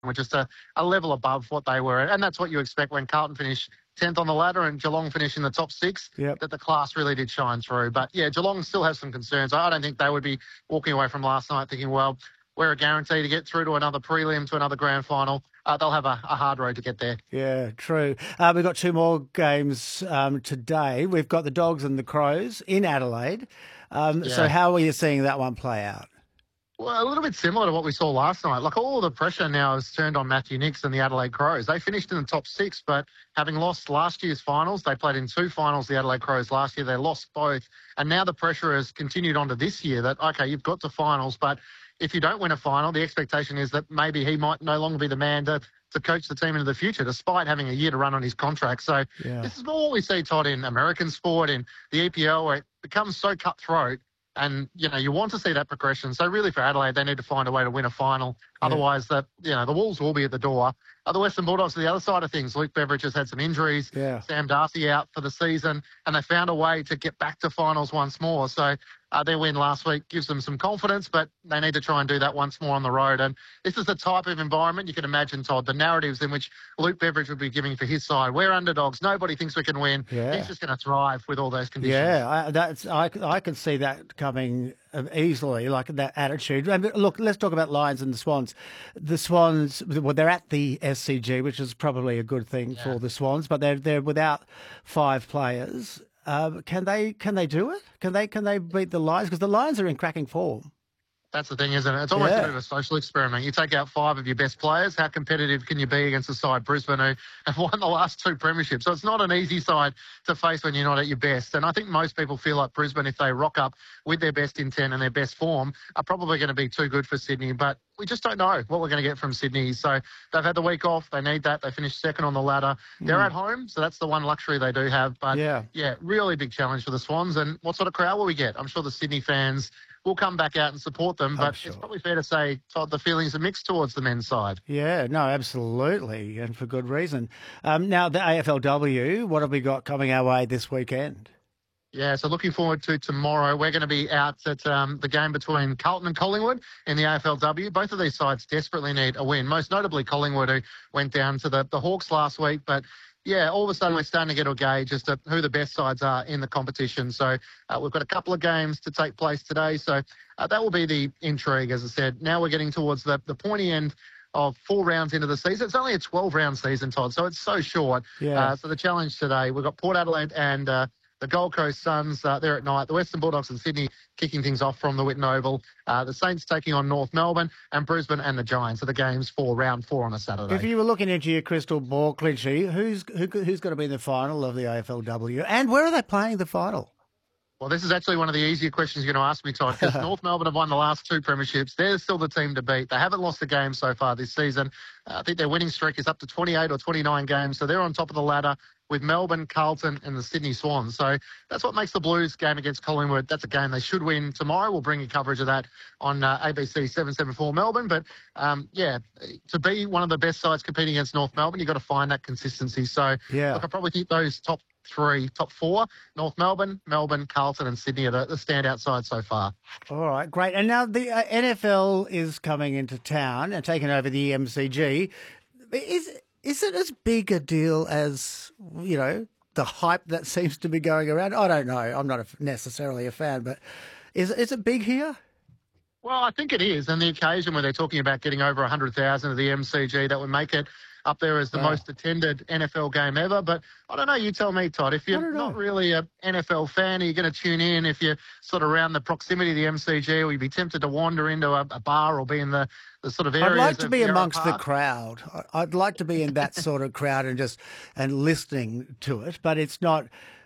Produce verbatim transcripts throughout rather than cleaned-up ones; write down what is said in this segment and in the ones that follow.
were just a, a level above what they were. And that's what you expect when Carlton finish tenth on the ladder and Geelong finish in the top six, yep. that the class really did shine through. But, yeah, Geelong still has some concerns. I don't think they would be walking away from last night thinking, well, we're a guarantee to get through to another prelim, to another grand final. Uh, they'll have a, a hard road to get there. Yeah, true. Uh, we've got two more games um, today. We've got the Dogs and the Crows in Adelaide. Um, Yeah. So how are you seeing that one play out? Well, a little bit similar to what we saw last night. Like, all the pressure now is turned on Matthew Nicks and the Adelaide Crows. They finished in the top six, but having lost last year's finals, they played in two finals, the Adelaide Crows last year. They lost both. And now the pressure has continued on to this year that, okay, you've got to finals, but if you don't win a final, the expectation is that maybe he might no longer be the man to, to coach the team into the future, despite having a year to run on his contract. So yeah. This is more what we see, Todd, in American sport, in the E P L, where it becomes so cutthroat. And, you know, you want to see that progression. So really for Adelaide, they need to find a way to win a final. Yeah. Otherwise, the, you know, the Wolves will be at the door. Uh, the Western Bulldogs are the other side of things. Luke Beveridge has had some injuries. Yeah. Sam Darcy out for the season. And they found a way to get back to finals once more. So uh, their win last week gives them some confidence, but they need to try and do that once more on the road. And this is the type of environment you can imagine, Todd, the narratives in which Luke Beveridge would be giving for his side. We're underdogs. Nobody thinks we can win. Yeah. He's just going to thrive with all those conditions. Yeah, I, that's I, I can see that coming easily, like that attitude. And look, let's talk about Lions and the Swans. The Swans, well, they're at the S C G, which is probably a good thing yeah. for the Swans, but they're they're without five players. Uh, can they can they do it? Can they can they beat the Lions? Because the Lions are in cracking form. That's the thing, isn't it? It's almost yeah. a bit of a social experiment. You take out five of your best players. How competitive can you be against a side, Brisbane, who have won the last two premierships? So it's not an easy side to face when you're not at your best. And I think most people feel like Brisbane, if they rock up with their best intent and their best form, are probably going to be too good for Sydney. But we just don't know what we're going to get from Sydney. So they've had the week off. They need that. They finished second on the ladder. Mm. They're at home, so that's the one luxury they do have. But, yeah. yeah, really big challenge for the Swans. And what sort of crowd will we get? I'm sure the Sydney fans will come back out and support them, but sure. It's probably fair to say, Todd, the feelings are mixed towards the men's side. Yeah, no, absolutely, and for good reason. Um, now, the A F L W, what have we got coming our way this weekend? Yeah, so looking forward to tomorrow. We're going to be out at um, the game between Carlton and Collingwood in the A F L W. Both of these sides desperately need a win, most notably Collingwood, who went down to the, the Hawks last week, but yeah, all of a sudden we're starting to get a gauge as to who the best sides are in the competition. So uh, we've got a couple of games to take place today. So uh, that will be the intrigue, as I said. Now we're getting towards the, the pointy end of four rounds into the season. It's only a twelve-round season, Todd, so it's so short. Yeah. Uh, so the challenge today, we've got Port Adelaide and uh, the Gold Coast Suns uh, there at night. The Western Bulldogs and Sydney kicking things off from the Whitten Oval. Uh, the Saints taking on North Melbourne, and Brisbane and the Giants are the games for round four on a Saturday. If you were looking into your crystal ball, Clinchy, who's who, who's going to be in the final of the A F L W, and where are they playing the final? Well, this is actually one of the easier questions you're going to ask me, Todd, because North Melbourne have won the last two premierships. They're still the team to beat. They haven't lost a game so far this season. Uh, I think their winning streak is up to twenty-eight or twenty-nine games, so they're on top of the ladder with Melbourne, Carlton and the Sydney Swans. So that's what makes the Blues game against Collingwood. That's a game they should win tomorrow. We'll bring you coverage of that on uh, A B C seven seventy-four Melbourne. But, um, yeah, to be one of the best sides competing against North Melbourne, you've got to find that consistency. So yeah. look, I probably think those top three, top four, North Melbourne, Melbourne, Carlton and Sydney are the, the standout side so far. All right, great. And now the uh, N F L is coming into town and taking over the M C G. Is is it as big a deal as, you know, the hype that seems to be going around? I don't know. I'm not a, necessarily a fan, but is is it big here? Well, I think it is. And the occasion where they're talking about getting over one hundred thousand of the M C G, that would make it up there as the wow. most attended N F L game ever. But I don't know, you tell me, Todd, if you're not really a N F L fan, are you going to tune in if you're sort of around the proximity of the M C G, or you'd be tempted to wander into a, a bar or be in the, the sort of areas? I'd like to be Yarra amongst Park? the crowd. I'd like to be in that sort of crowd and just and listening to it, but it's not.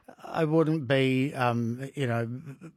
I wouldn't be, um, you know,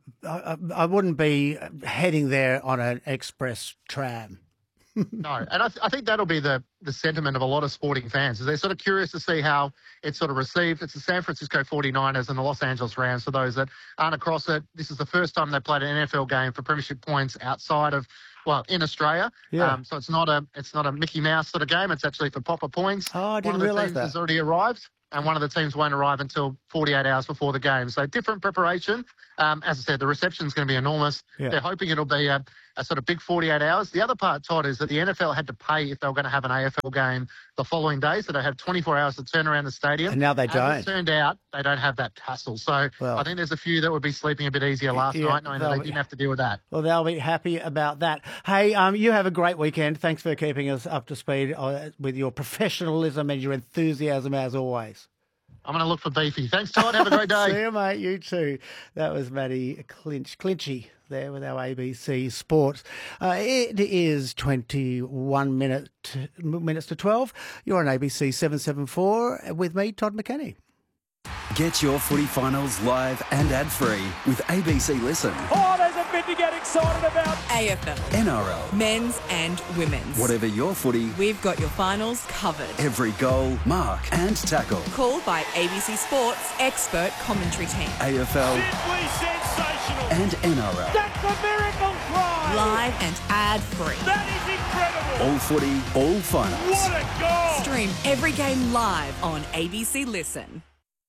I, I wouldn't be heading there on an express tram. No, and I, th- I think that'll be the, the sentiment of a lot of sporting fans, is they're sort of curious to see how it's sort of received. It's the San Francisco forty-niners and the Los Angeles Rams. For those that aren't across it, this is the first time they played an N F L game for premiership points outside of, well, in Australia. Yeah. Um, so it's not a it's not a Mickey Mouse sort of game. It's actually for proper points. Oh, I didn't One of the realise teams that. has already arrived, and one of the teams won't arrive until forty-eight hours before the game. So different preparation. Um, as I said, the reception's going to be enormous. Yeah. They're hoping it'll be a, a sort of big forty-eight hours. The other part, Todd, is that the N F L had to pay if they were going to have an A F L game the following day, so they had twenty-four hours to turn around the stadium. And now they As don't. it turned out, they don't have that hassle. So Well, I think there's a few that would be sleeping a bit easier last yeah, night, knowing that they they'll be- didn't have to deal with that. Well, they'll be happy about that. Hey, um, you have a great weekend. Thanks for keeping us up to speed uh, with your professionalism and your enthusiasm as always. I'm going to look for Beefy. Thanks, Todd. Have a great day. See you, mate. You too. That was Matty Clinch, Clinchy there with our A B C Sports. Uh, it is twenty-one minute, minutes to twelve. You're on A B C seven seventy-four with me, Todd McKenney. Get your footy finals live and ad-free with A B C Listen. Oh, there's a bit to get excited about. A F L, N R L. men's and women's. Whatever your footy, We've got your finals covered. every goal, mark and tackle. Called by A B C Sports expert commentary team. A F L Simply sensational. and N R L. That's a miracle try. Live and ad-free. That is incredible. All footy, all finals. What a goal. Stream every game live on A B C Listen.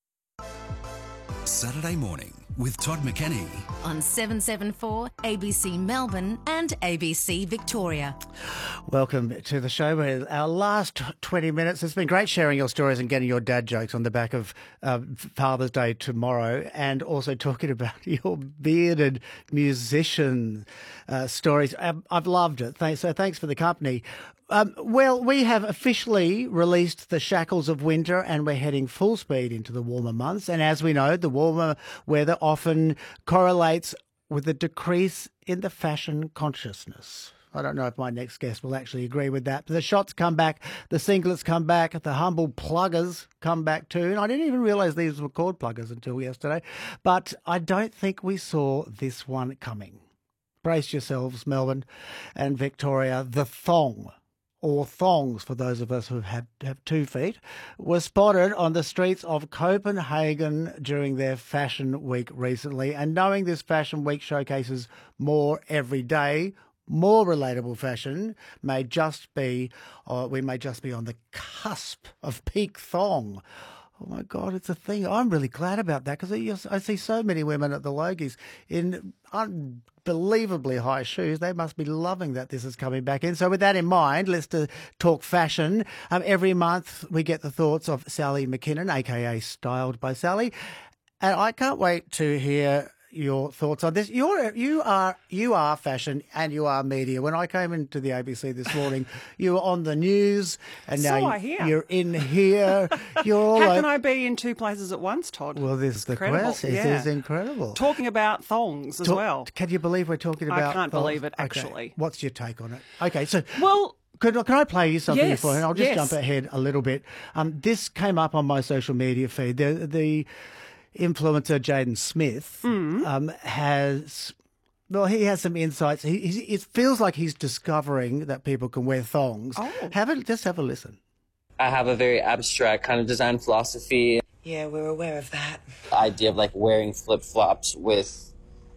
Saturday morning with Todd McKenney. On seven seventy-four, A B C Melbourne and A B C Victoria. Welcome to the show. We're our last twenty minutes. It's been great sharing your stories and getting your dad jokes on the back of uh, Father's Day tomorrow, and also talking about your bearded musician uh, stories. I've, I've loved it. Thanks, so thanks for the company. Um, well, we have officially released the shackles of winter and we're heading full speed into the warmer months. And as we know, the warmer weather often correlates with a decrease in the fashion consciousness. I don't know if my next guest will actually agree with that. But the shots come back, the singlets come back, the humble pluggers come back too. And I didn't even realise these were called pluggers until yesterday. But I don't think we saw this one coming. Brace yourselves, Melbourne and Victoria. The thong, or thongs for those of us who have, have two feet, were spotted on the streets of Copenhagen during their fashion week recently. And knowing this fashion week showcases more every day, more relatable fashion may just be, or we may just be on the cusp of peak thong. Oh my God, it's a thing. I'm really glad about that because I see so many women at the Logies in unbelievably high shoes. They must be loving that this is coming back in. So with that in mind, let's uh, talk fashion. Um, every month we get the thoughts of Sally McKinnon, a k a. Styled by Sally. And I can't wait to hear your thoughts on this. You're you are you are fashion and you are media. When I came into the A B C this morning, you were on the news, and So now I hear. you're in here. You're all How over. can I be in two places at once, Todd? Well, this is the Incredible, question. It yeah. is incredible. Talking about thongs as Talk- well. Can you believe we're talking I about? can't thongs? believe it, Okay. actually. What's your take on it? Okay, so Well, Could, can I play you something Yes, before? And I'll just yes. jump ahead a little bit. Um, this came up on my social media feed. The, the influencer Jaden Smith Mm. um, has, well, he has some insights. He, he, it feels like he's discovering that people can wear thongs. Oh. Have a, just have a listen. I have a very abstract kind of design philosophy. Yeah, we're aware of that. The idea of like wearing flip-flops with,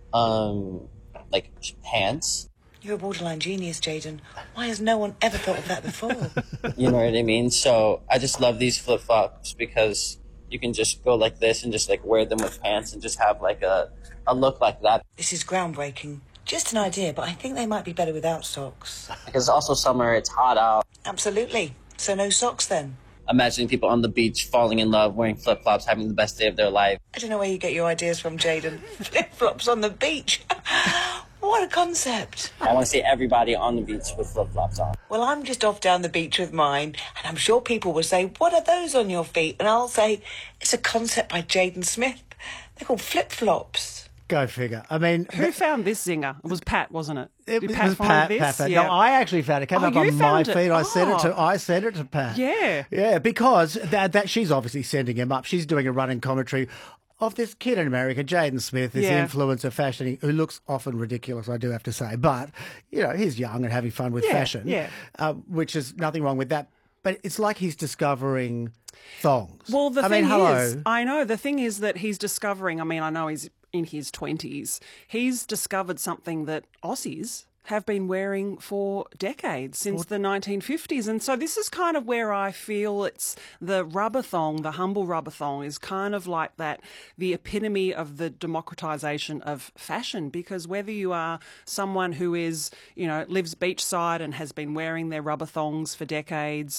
um, like pants. You're a borderline genius, Jaden. Why has no one ever thought of that before? You know what I mean? So I just love these flip-flops because you can just go like this and just like wear them with pants and just have like a, a look like that. This is groundbreaking. Just an idea, but I think they might be better without socks. Because it's also summer, it's hot out. Absolutely. So no socks then? Imagining people on the beach falling in love, wearing flip-flops, having the best day of their life. I don't know where you get your ideas from, Jaden. Flip-flops on the beach. What a concept. I want to see everybody on the beach with flip-flops on. Well, I'm just off down the beach with mine, and I'm sure people will say, what are those on your feet? And I'll say, it's a concept by Jaden Smith. They're called flip-flops. Go figure. I mean, who found this zinger? It was Pat, wasn't it? It Did was Pat find Pat. this? Pat found- Yeah. No, I actually found it. It came Oh, up you on my found it? feed. I sent it to. Oh. I sent it to Pat. Yeah. yeah, because that that she's obviously sending him up. She's doing a running commentary of this kid in America, Jaden Smith, this Yeah. influencer fashioning, who looks often ridiculous, I do have to say, but you know he's young and having fun with Yeah, fashion, yeah. uh, which is nothing wrong with that. But it's like he's discovering thongs. Well, the I thing mean, hello. is, I know, the thing is that he's discovering, I mean, I know he's in his twenties, he's discovered something that Aussies have been wearing for decades, since the nineteen fifties. And so this is kind of where I feel it's the rubber thong, the humble rubber thong, is kind of like that, the epitome of the democratisation of fashion, because whether you are someone who is, you know, lives beachside and has been wearing their rubber thongs for decades,